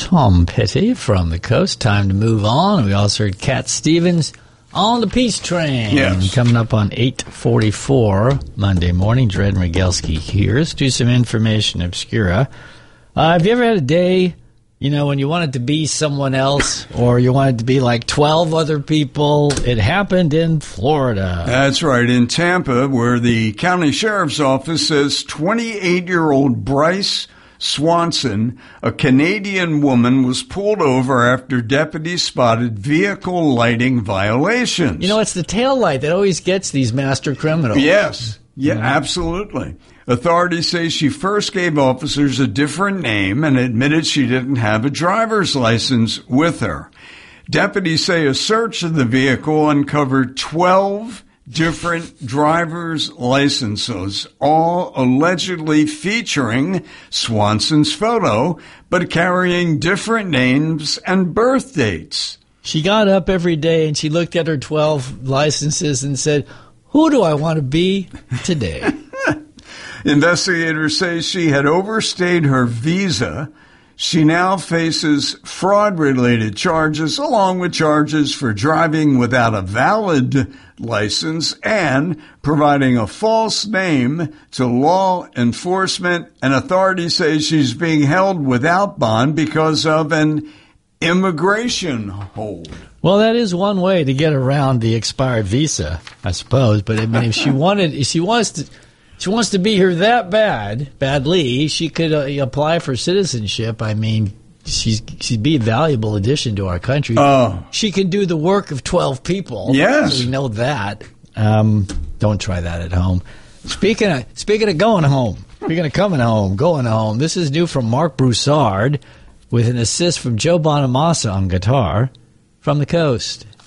Tom Petty from the coast. Time to move on. We also heard Cat Stevens on the Peace Train. Yes. Coming up on 8:44 Monday morning. Dred Miguelski here. Let's do some information obscura. Have you ever had a day, when you wanted to be someone else or you wanted to be like 12 other people? It happened in Florida. That's right, in Tampa, where the county sheriff's office says 28-year-old Bryce Swanson, a Canadian woman, was pulled over after deputies spotted vehicle lighting violations. It's the tail light that always gets these master criminals. Yes. Yeah, absolutely. Authorities say she first gave officers a different name and admitted she didn't have a driver's license with her. Deputies say a search of the vehicle uncovered 12 different driver's licenses, all allegedly featuring Swanson's photo, but carrying different names and birth dates. She got up every day and she looked at her 12 licenses and said, "Who do I want to be today?" Investigators say she had overstayed her visa. She now faces fraud-related charges, along with charges for driving without a valid license and providing a false name to law enforcement. And authorities say she's being held without bond because of an immigration hold. Well, that is one way to get around the expired visa, I suppose. But I mean, if she wants to be here that badly, she could apply for citizenship. I mean, she'd be a valuable addition to our country. She can do the work of 12 people. Yes, so we know that. Don't try that at home. Speaking of going home, speaking of coming home, going home. This is new from Mark Broussard with an assist from Joe Bonamassa on guitar from the coast.